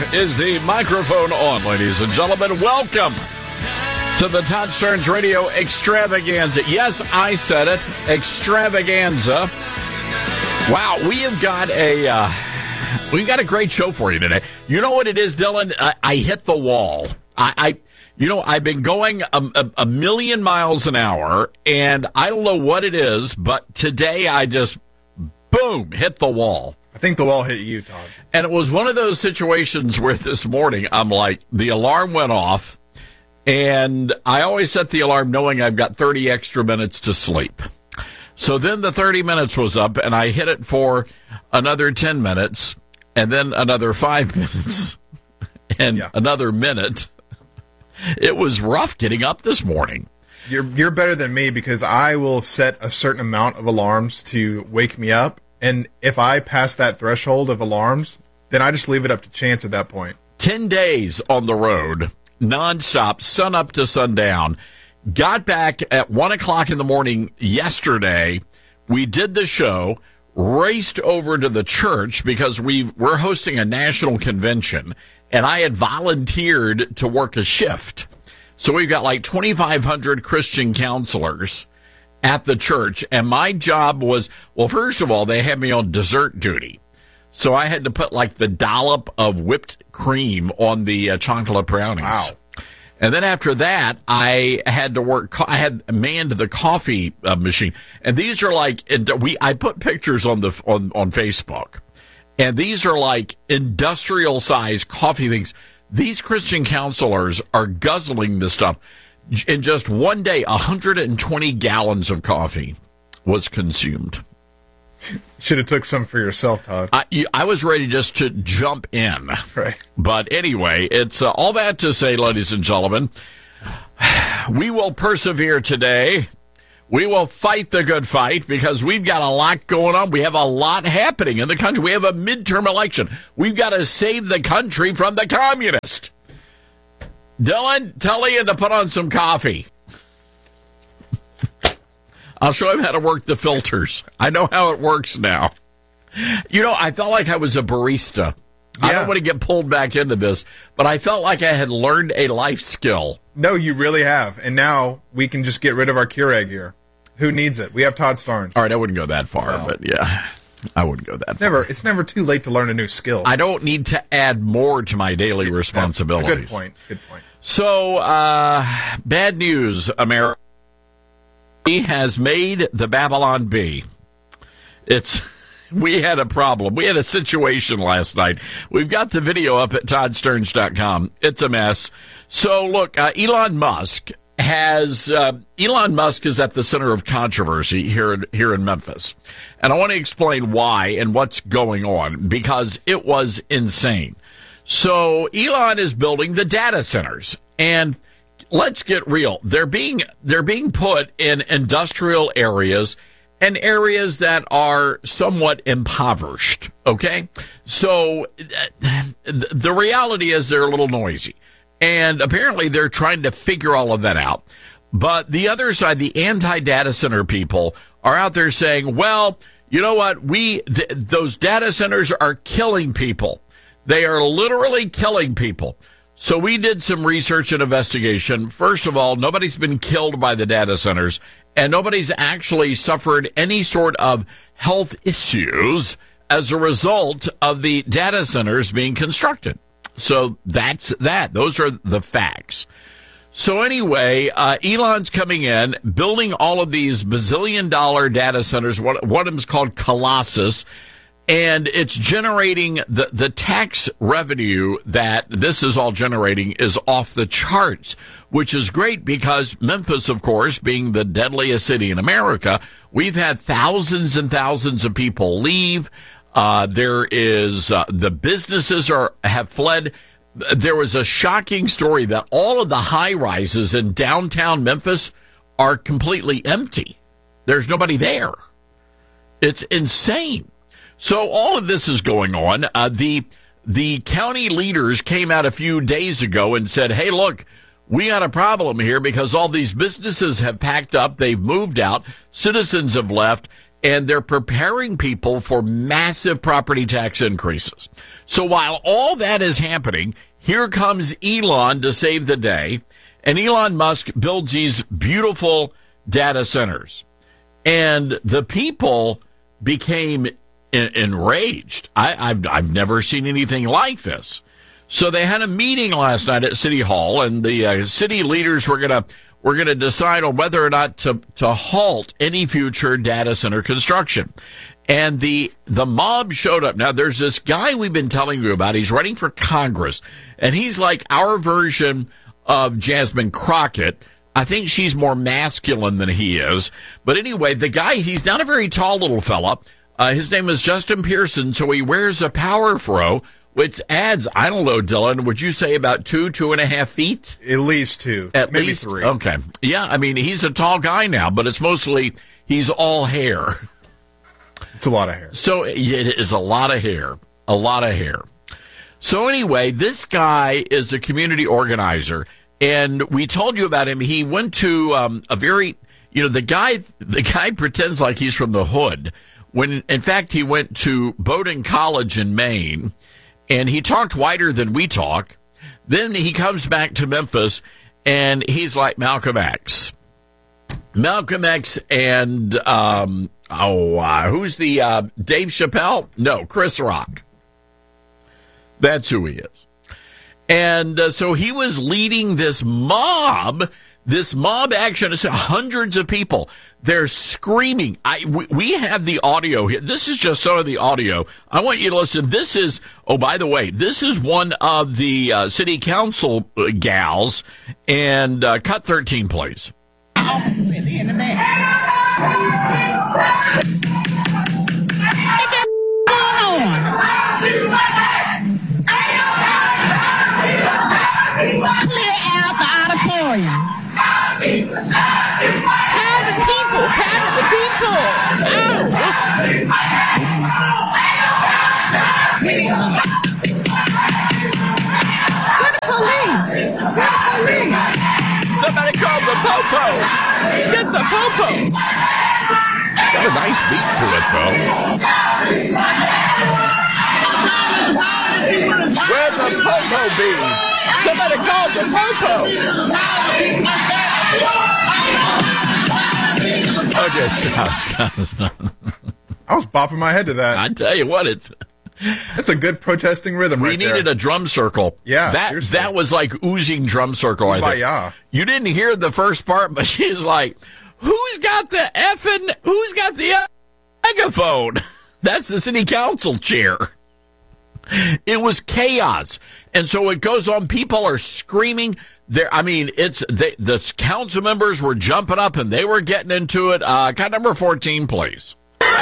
Is the microphone on, ladies and gentlemen? Welcome to the Todd Stearns Radio Extravaganza. Yes, I said it, Extravaganza. Wow, we've got a great show for you today. You know what it is, Dylan? I hit the wall. I've been going a million miles an hour, and I don't know what it is, but today I just, boom, hit the wall. I think the wall hit you, Todd. And it was one of those situations where this morning I'm like, the alarm went off, and I always set the alarm knowing I've got 30 extra minutes to sleep. So then the 30 minutes was up, and I hit it for another 10 minutes, and then another 5 minutes, and another minute. It was rough getting up this morning. You're better than me because I will set a certain amount of alarms to wake me up. And if I pass that threshold of alarms, then I just leave it up to chance at that point. 10 days on the road, nonstop, sun up to sundown. Got back at 1 o'clock in the morning yesterday. We did the show, raced over to the church because we're hosting a national convention, and I had volunteered to work a shift. So we've got like 2,500 Christian counselors at the church, and my job was, well, first of all, they had me on dessert duty. So I had to put like the dollop of whipped cream on the chocolate brownies. Wow. And then after that, I had to work, I had manned the coffee machine. And these are like, I put pictures on on Facebook, and these are like industrial size coffee things. These Christian counselors are guzzling this stuff. In just one day, 120 gallons of coffee was consumed. Should have took some for yourself, Todd. I was ready just to jump in. Right. But anyway, it's all that to say, ladies and gentlemen, we will persevere today. We will fight the good fight because we've got a lot going on. We have a lot happening in the country. We have a midterm election. We've got to save the country from the communists. Dylan, tell Ian to put on some coffee. I'll show him how to work the filters. I know how it works now. You know, I felt like I was a barista. Yeah. I don't want to get pulled back into this, but I felt like I had learned a life skill. No, you really have. And now we can just get rid of our Keurig here. Who needs it? We have Todd Stearns. All right, I wouldn't go that far, but yeah. I wouldn't go that far. It's never too late to learn a new skill. I don't need to add more to my daily responsibilities. Good point. Good point. So, bad news, America. He has made the Babylon Bee. We had a problem. We had a situation last night. We've got the video up at toddstearns.com. It's a mess. So, look, Elon Musk is at the center of controversy here in Memphis. And I want to explain why and what's going on, because it was insane. So Elon is building the data centers, and let's get real. They're being put in industrial areas and areas that are somewhat impoverished. Okay. So the reality is they're a little noisy, and apparently they're trying to figure all of that out. But the other side, the anti-data center people are out there saying, well, you know what? Those data centers are killing people. They are literally killing people. So we did some research and investigation. First of all, nobody's been killed by the data centers, and nobody's actually suffered any sort of health issues as a result of the data centers being constructed. So that's that. Those are the facts. So anyway, Elon's coming in, building all of these bazillion-dollar data centers. One of them is called Colossus. And it's generating the tax revenue that this is all generating is off the charts, which is great because Memphis, of course, being the deadliest city in America, we've had thousands and thousands of people leave. There is the businesses have fled. There was a shocking story that all of the high rises in downtown Memphis are completely empty. There's nobody there. It's insane. So all of this is going on. The county leaders came out a few days ago and said, hey, look, we got a problem here because all these businesses have packed up. They've moved out. Citizens have left. and they're preparing people for massive property tax increases. So while all that is happening, here comes Elon to save the day, and Elon Musk builds these beautiful data centers. And the people became enraged. I've never seen anything like this. So they had a meeting last night at City Hall, and the city leaders were gonna decide on whether or not to halt any future data center construction. And the mob showed up. Now, there's this guy we've been telling you about. He's running for Congress, and he's like our version of Jasmine Crockett. I think she's more masculine than he is. But anyway, the guy, he's not a very tall little fella. His name is Justin Pearson, so he wears a power fro, which adds, I don't know, Dylan, would you say about 2.5 feet? At least 2. Maybe least 3. Okay. Yeah, I mean, he's a tall guy now, but it's mostly, he's all hair. It's a lot of hair. So it is a lot of hair. A lot of hair. So anyway, this guy is a community organizer, and we told you about him. He went to a very, the guy pretends like he's from the hood, when in fact he went to Bowdoin College in Maine, and he talked whiter than we talk. Then he comes back to Memphis, and he's like Malcolm X. Malcolm X and, who's the, Dave Chappelle? No, Chris Rock. That's who he is. And so he was leading this mob action. It's hundreds of people. They're screaming. We have the audio here. This is just some of the audio. I want you to listen. This is, by the way, this is one of the city council gals. And cut 13, please. Officers in the back. Clear out the auditorium. Tell the people. Where the police? Somebody call the popo. Get the popo. Got a nice beat to it, though. Where the popo be? Somebody call the popo. Okay, stop. I was bopping my head to that. I tell you what, it's a good protesting rhythm right there. We needed a drum circle. Yeah, that was like oozing drum circle, I think. Yeah. You didn't hear the first part, but she's like, who's got the megaphone? That's the city council chair. It was chaos. And so it goes on. People are screaming. The council members were jumping up and they were getting into it. Cut number 14, please.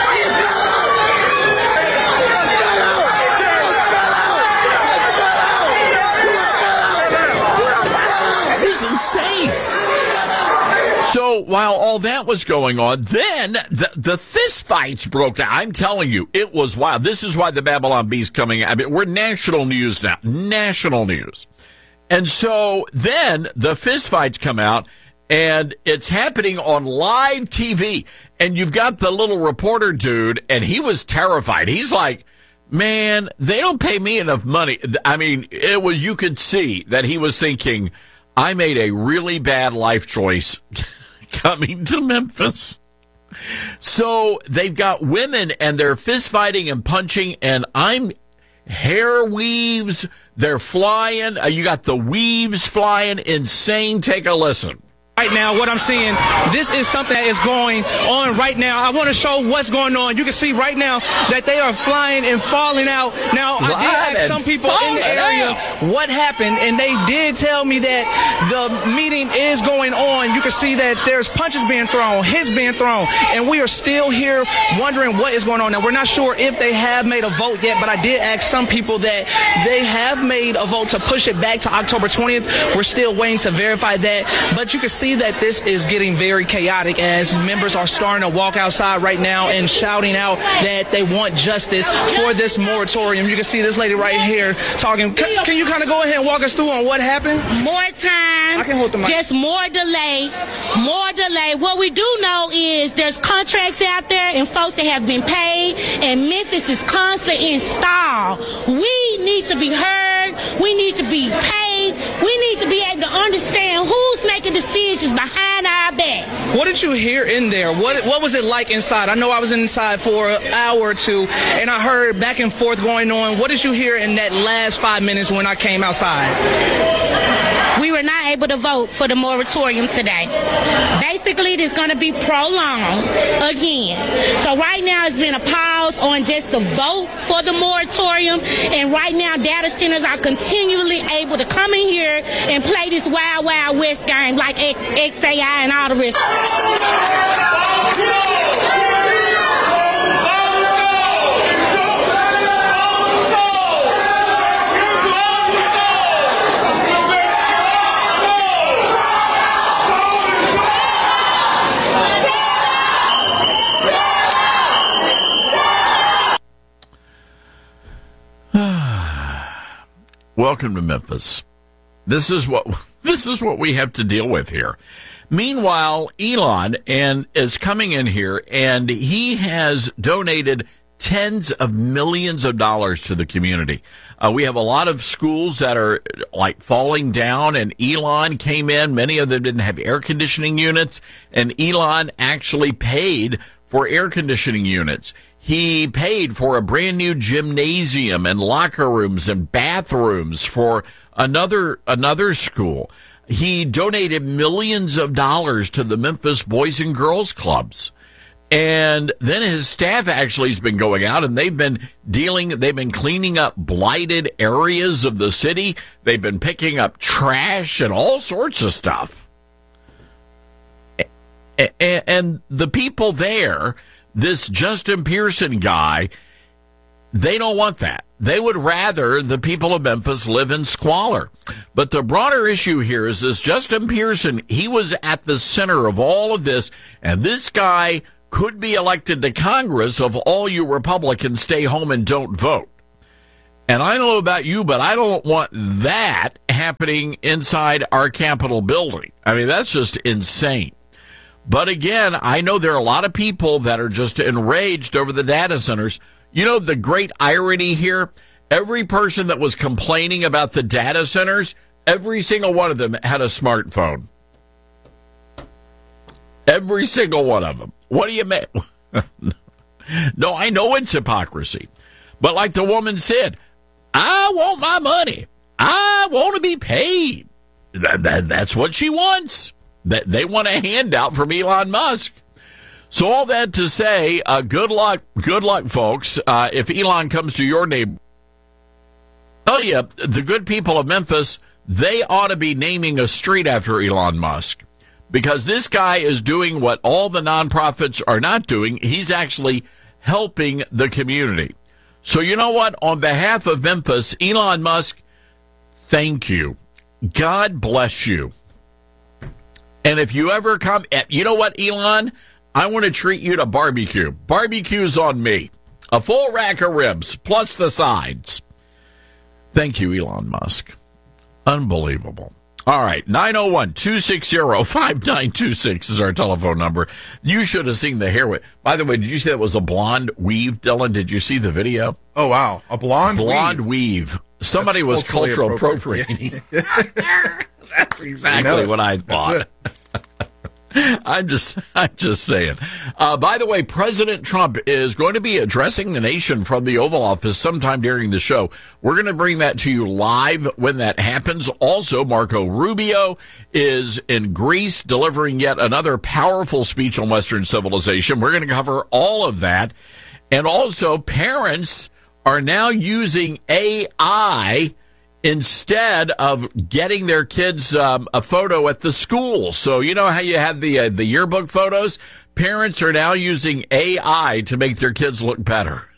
It's insane. So while all that was going on, then the fist fights broke out. I'm telling you, it was wild. This is why the Babylon Bee's coming out. I mean, we're national news now. National news. And so then the fist fights come out, and it's happening on live TV. And you've got the little reporter dude, and he was terrified. He's like, man, they don't pay me enough money. I mean, you could see that he was thinking, I made a really bad life choice coming to Memphis. So they've got women and they're fist fighting and punching, and hair weaves. They're flying. You got the weaves flying. Insane. Take a listen. Right now, what I'm seeing, this is something that is going on right now. I want to show what's going on. You can see right now that they are flying and falling out. Now, I did ask some people in the area what happened, and they did tell me that the meeting is going on. You can see that there's punches being thrown, hits being thrown, and we are still here wondering what is going on. Now, we're not sure if they have made a vote yet, but I did ask some people that they have made a vote to push it back to October 20th. We're still waiting to verify that, but you can see see that this is getting very chaotic as members are starting to walk outside right now and shouting out that they want justice for this moratorium. You can see this lady right here talking. Can you kind of go ahead and walk us through on what happened? More time. I can hold the mic. Just more delay. More delay. What we do know is there's contracts out there and folks that have been paid, and Memphis is constantly installed. We need to be heard. We need to be paid. We need to be able to understand who's making decisions behind our back. What did you hear in there? What was it like inside? I know I was inside for an hour or two, and I heard back and forth going on. What did you hear in that last 5 minutes when I came outside? We were not able to vote for the moratorium today. Basically, it is going to be prolonged again. So right now, it's been a pause on just the vote for the moratorium. And right now, data centers are continually able to come in here and play this Wild Wild West game like XAI and all the rest. Welcome to Memphis. This is what we have to deal with here. Meanwhile, Elon is coming in here, and he has donated tens of millions of dollars to the community. We have a lot of schools that are like falling down, and Elon came in. Many of them didn't have air conditioning units, and Elon actually paid for air conditioning units. He paid for a brand new gymnasium and locker rooms and bathrooms for another school. He donated millions of dollars to the Memphis Boys and Girls Clubs. And then his staff actually has been going out, and they've been cleaning up blighted areas of the city. They've been picking up trash and all sorts of stuff. And the people there, this Justin Pearson guy, they don't want that. They would rather the people of Memphis live in squalor. But the broader issue here is this Justin Pearson, he was at the center of all of this, and this guy could be elected to Congress if all you Republicans stay home and don't vote. And I don't know about you, but I don't want that happening inside our Capitol building. I mean, that's just insane. But again, I know there are a lot of people that are just enraged over the data centers. You know, the great irony here, every person that was complaining about the data centers, every single one of them had a smartphone. Every single one of them. What do you mean? No, I know it's hypocrisy. But like the woman said, I want my money. I want to be paid. That's what she wants. They want a handout from Elon Musk. So all that to say, good luck, folks. If Elon comes to your neighborhood, tell you, the good people of Memphis, they ought to be naming a street after Elon Musk, because this guy is doing what all the nonprofits are not doing. He's actually helping the community. So you know what? On behalf of Memphis, Elon Musk, thank you. God bless you. And if you ever come, you know what, Elon? I want to treat you to barbecue. Barbecue's on me. A full rack of ribs, plus the sides. Thank you, Elon Musk. Unbelievable. All right, 901-260-5926 is our telephone number. You should have seen the hair. By the way, did you see that was a blonde weave, Dylan? Did you see the video? Oh, wow. A blonde weave. Somebody was cultural appropriating. That's exactly what I thought. I'm just saying. By the way, President Trump is going to be addressing the nation from the Oval Office sometime during the show. We're going to bring that to you live when that happens. Also, Marco Rubio is in Greece delivering yet another powerful speech on Western civilization. We're going to cover all of that. And also, parents are now using AI instead of getting their kids a photo at the school. So you know how you have the yearbook photos? Parents are now using AI to make their kids look better.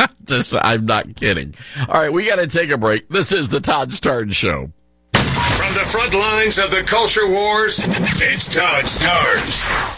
I'm not kidding. All right, we got to take a break. This is the Todd Starnes Show. From the front lines of the culture wars? It's Todd Starnes.